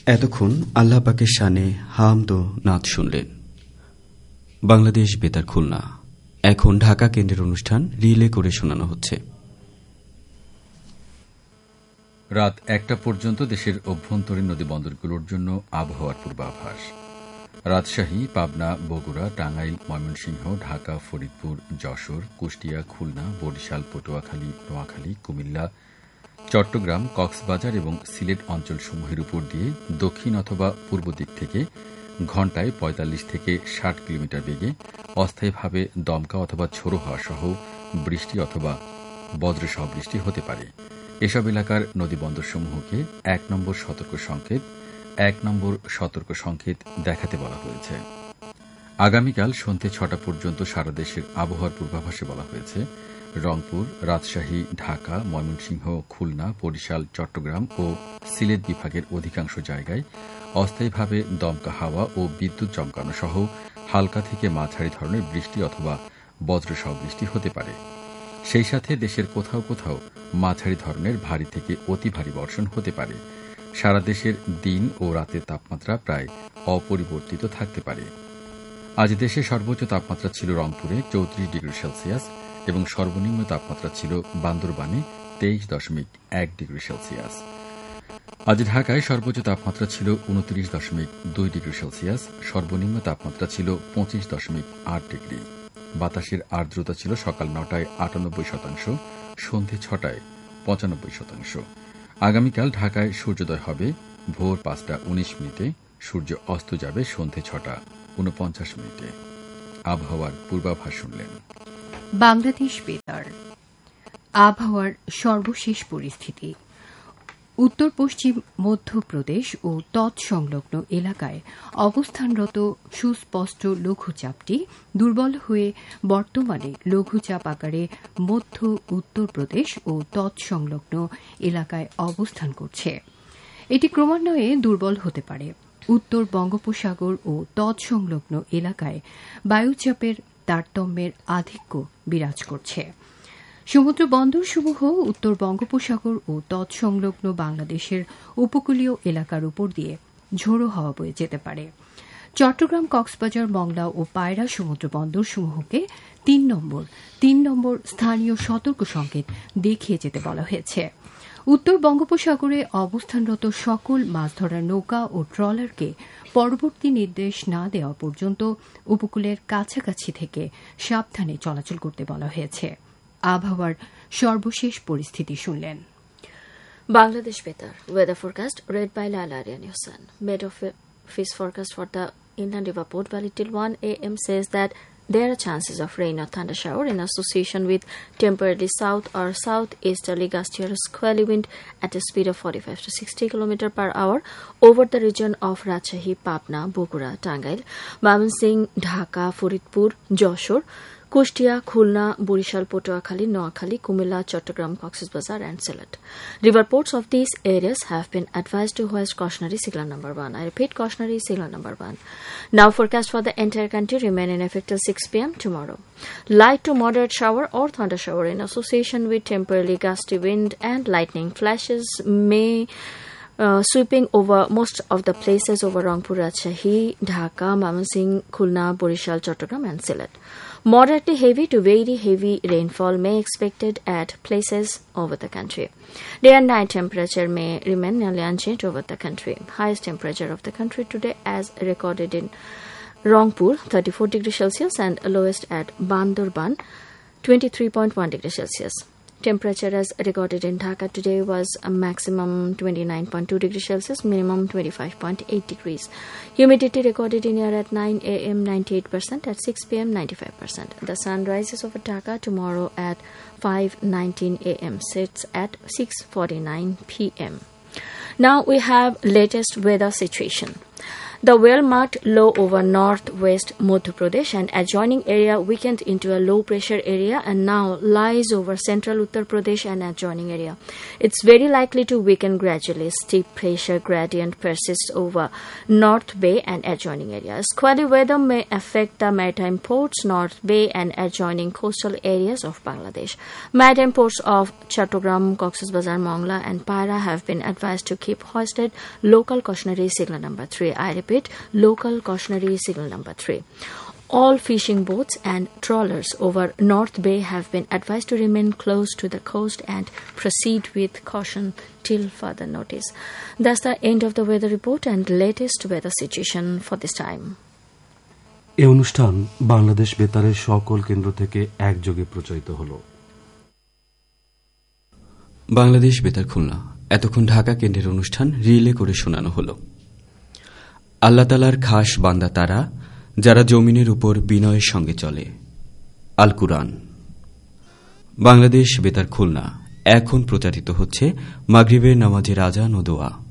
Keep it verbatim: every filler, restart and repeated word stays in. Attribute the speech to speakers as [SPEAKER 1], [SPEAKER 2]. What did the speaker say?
[SPEAKER 1] এতক্ষণ আল্লাহ পাকের শানে হামদ ও নাত শুনলেন। বাংলাদেশ বেতার খুলনা। এখন ঢাকা কেন্দ্রের অনুষ্ঠান রিলে করে শোনানো হচ্ছে।
[SPEAKER 2] রাত একটা পর্যন্ত দেশের অভ্যন্তরীণ নদী বন্দরগুলোর জন্য আবহাওয়ার পূর্বাভাস। রাজশাহী, পাবনা, বগুড়া, টাঙ্গাইল, ময়মনসিংহ, ঢাকা, ফরিদপুর, যশোর, কুষ্টিয়া, খুলনা, বরিশাল, পটুয়াখালী, নোয়াখালী, কুমিল্লা, চট্টগ্রাম, কক্সবাজার এবং সিলেট অঞ্চলসমূহের উপর দিয়ে দক্ষিণ অথবা পূর্ব দিক থেকে ঘণ্টায় পঁয়তাল্লিশ থেকে ষাট কিলোমিটার বেগে অস্থায়ীভাবে দমকা অথবা ঝোড়ো হাওয়া সহ বৃষ্টি অথবা বজ্রসহ বৃষ্টি হতে পারে। এসব এলাকার নদীবন্দরসমূহকে এক নম্বর সতর্ক সংকেত এক নম্বর সতর্ক সংকেত দেখাতে বলা হয়েছে। আগামীকাল সন্ধ্যে ছটা পর্যন্ত সারা দেশের আবহাওয়ার পূর্বাভাসে বলা হয়েছে রংপুর, রাজশাহী, ঢাকা, ময়মনসিংহ, খুলনা, বরিশাল, চট্টগ্রাম ও সিলেট বিভাগের অধিকাংশ জায়গায় অস্থায়ীভাবে দমকা হাওয়া ও বিদ্যুৎ চমকানো সহ হালকা থেকে মাঝারি ধরনের বৃষ্টি অথবা বজ্রসহ বৃষ্টি হতে পারে। সেই সাথে দেশের কোথাও কোথাও মাঝারি ধরনের ভারী থেকে অতি ভারী বর্ষণ হতে পারে। সারা দেশের দিন ও রাতের তাপমাত্রা প্রায় অপরিবর্তিত থাকতে পারে। আজ দেশে সর্বোচ্চ তাপমাত্রা ছিল রংপুরে চৌত্রিশ ডিগ্রি সেলসিয়াস এবং সর্বনিম্ন তাপমাত্রা ছিল বান্দরবানে তেইশ দশমিক এক ডিগ্রি সেলসিয়াস। আজ ঢাকায় সর্বোচ্চ তাপমাত্রা ছিল উনত্রিশ দশমিক দুই ডিগ্রি সেলসিয়াস, সর্বনিম্ন তাপমাত্রা ছিল পঁচিশ দশমিক আট ডিগ্রি। বাতাসের আর্দ্রতা ছিল সকাল নটায় আটানব্বই শতাংশ, সন্ধে ছটায় পঁচানব্বই শতাংশ। আগামীকাল ঢাকায় সূর্যোদয় হবে ভোর পাঁচটা উনিশ মিনিটে, সূর্য অস্ত যাবে সন্ধে ছটা উনপঞ্চাশ মিনিটে। আবহাওয়ার পূর্বাভাস শুনলেন।
[SPEAKER 3] বাংলাদেশ বেতার। আবহাওয়ার সর্বশেষ পরিস্থিতি। উত্তর পশ্চিম মধ্যপ্রদেশ ও তৎসংলগ্ন এলাকায় অবস্থানরত সুস্পষ্ট লঘুচাপটি দুর্বল হয়ে বর্তমানে লঘুচাপ আকারে মধ্য উত্তরপ্রদেশ ও তৎসংলগ্ন এলাকায় অবস্থান করছে। এটি ক্রমান্বয়ে দুর্বল হতে পারে। উত্তর বঙ্গোপসাগর ও তৎসংলগ্ন এলাকায় বায়ুচাপের তারতম্যের আধিক্য বিরাজ করছে। সমুদ্র বন্দরসমূহ উত্তর বঙ্গোপসাগর ও তৎসংলগ্ন বাংলাদেশের উপকূলীয় এলাকার উপর দিয়ে ঝোড়ো হাওয়া বয়ে যেতে পারে। চট্টগ্রাম, কক্সবাজার, মংলা ও পায়রা সমুদ্র বন্দরসমূহকে তিন নম্বর তিন নম্বর স্থানীয় সতর্ক সংকেত দেখিয়ে যেতে বলা হয়েছে। উত্তর বঙ্গোপসাগরে অবস্থানরত সকল মাছ ধরার নৌকা ও ট্রলারকে পরবর্তী নির্দেশ না দেওয়া পর্যন্ত উপকূলের কাছাকাছি থেকে সাবধানে চলাচল করতে বলা হয়েছে। আবহাওয়ার সর্বশেষ পরিস্থিতি শুনলেন।
[SPEAKER 4] বাংলাদেশ বেতার weather forecast read by Laila Aryan Hussain. Met office forecast for the Inland River Port Valley till one a m says that there are chances of rain or thunder shower in association with temporarily south or southeasterly gusty or squally wind at a speed of forty-five to sixty kilometers per hour over the region of Rajshahi, Pabna, Bogura, Tangail, Mymensingh, Dhaka, Faridpur, Joshore, Kushtia, Khulna, Borishal, Potuakhali, Noakhali, Kumilla, Chattogram, Cox's Bazar and Sylhet. River ports of these areas have been advised to hoist cautionary signal number one. I repeat, cautionary signal number one. Now forecast for the entire country remain in effect till six p m tomorrow. Light to moderate shower or thunder shower in association with temporarily gusty wind and lightning flashes may Uh, sweeping over most of the places over Rangpur, Rajshahi, Dhaka, Mymensingh, Khulna, Borishal, Chattogram and Sylhet. Moderately heavy to very heavy rainfall may expected at places over the country. Day and night temperature may remain nearly unchanged over the country. Highest temperature of the country today as recorded in Rangpur, thirty-four degrees Celsius, and lowest at Bandurban, twenty-three point one degrees Celsius. Temperature as recorded in Dhaka today was a maximum twenty-nine point two degrees Celsius, minimum twenty-five point eight degrees. Humidity recorded in air at nine a m ninety-eight percent, at six p m ninety-five percent. The sun rises over Dhaka tomorrow at five nineteen a m, sets at six forty-nine p m. Now we have latest weather situation. The well-marked low over northwest Madhya Pradesh and adjoining area weakened into a low-pressure area and now lies over central Uttar Pradesh and adjoining area. It's very likely to weaken gradually. Steep pressure gradient persists over North Bay and adjoining areas. Squally weather may affect the maritime ports, North Bay and adjoining coastal areas of Bangladesh. Maritime ports of Chattogram, Cox's Bazar, Mongla and Paira have been advised to keep hoisted local cautionary signal number three. I repeat, local cautionary signal number three. All fishing boats and trawlers over North Bay have been advised to remain close to the coast and proceed with caution till further notice. That's the end of the weather report and latest weather situation for this time.
[SPEAKER 5] এই অনুষ্ঠান বাংলাদেশ বেতারের সকল কেন্দ্র থেকে একযোগে প্রচারিত হলো।
[SPEAKER 1] বাংলাদেশ বেতার খুলনা এতক্ষণ ঢাকা কেন্দ্রের অনুষ্ঠান রিলে করে শোনানো হল। আল্লাহ তাআলার খাস বান্দা তারা যারা জমিনের উপর বিনয়ের সঙ্গে চলে। আল কুরআন। বাংলাদেশ বেতার খুলনা এখন প্রচারিত হচ্ছে মাগরিবের নামাজের আজান ও দোয়া।